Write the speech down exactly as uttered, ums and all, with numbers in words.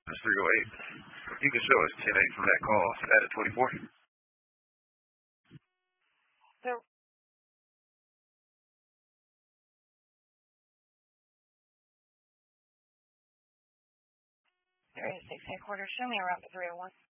That's three oh eight. You can show us ten eight from that call. Add it twenty-four. So, there is six headquarters. Show me around the three oh one.